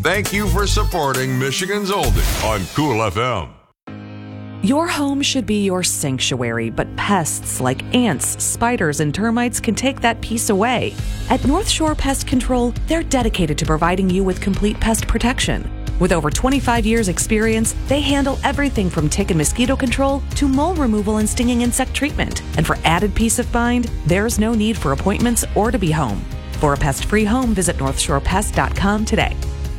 Thank you for supporting Michigan's Oldie on Cool FM. Your home should be your sanctuary, but pests like ants, spiders, and termites can take that peace away. At North Shore Pest Control, they're dedicated to providing you with complete pest protection. With over 25 years experience, they handle everything from tick and mosquito control to mole removal and stinging insect treatment. And for added peace of mind, there's no need for appointments or to be home. For a pest-free home, visit northshorepest.com today.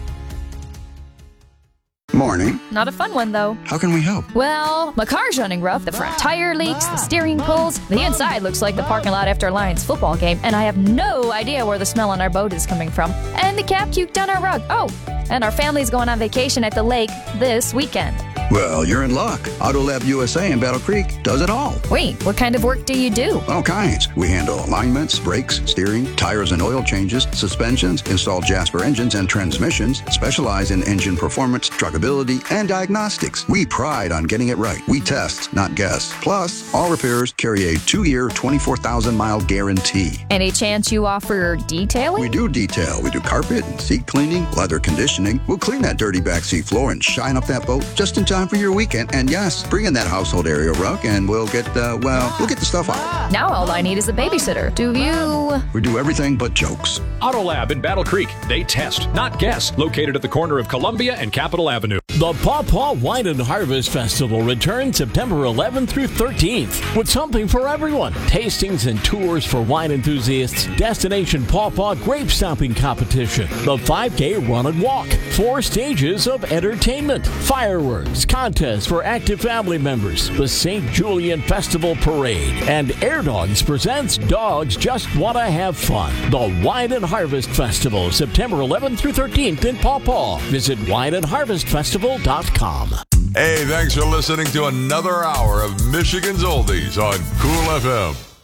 Morning. Not a fun one, though. How can we help? Well, my car's running rough. The front tire leaks, the steering pulls. The inside looks like the parking lot after a Lions football game, and I have no idea where the smell on our boat is coming from. And the cat puked on our rug. Oh, and our family's going on vacation at the lake this weekend. Well, you're in luck. Autolab USA in Battle Creek does it all. Wait, what kind of work do you do? All kinds. We handle alignments, brakes, steering, tires and oil changes, suspensions, install Jasper engines and transmissions, specialize in engine performance, truckability, and diagnostics. We pride on getting it right. We test, not guess. Plus, all repairs carry a 2-year, 24,000-mile guarantee. Any chance you offer detailing? We do detail. We do carpet and seat cleaning, leather conditioning. We'll clean that dirty backseat floor and shine up that boat just in time for your weekend. And yes, bring in that household area rug and we'll get the stuff out. Now all I need is a babysitter. Do you? We do everything but jokes. Autolab in Battle Creek. They test, not guess. Located at the corner of Columbia and Capitol Avenue. The Paw Paw Wine and Harvest Festival returns September 11th through 13th with something for everyone. Tastings and tours for wine enthusiasts, Destination Paw Paw grape stomping competition, the 5K run and walk, 4 stages of entertainment, fireworks, contests for active family members, the St. Julian Festival Parade, and Air Dogs presents Dogs Just Wanna Have Fun. The Wine and Harvest Festival, September 11th through 13th in Paw Paw. Visit wineandharvestfestival.com. Hey, thanks for listening to another hour of Michigan's Oldies on Cool FM.